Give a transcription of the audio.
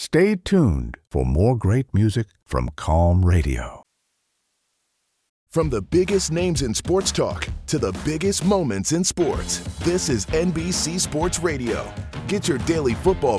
Stay tuned for more great music from Calm Radio. From the biggest names in sports talk to the biggest moments in sports, this is NBC Sports Radio. Get your daily football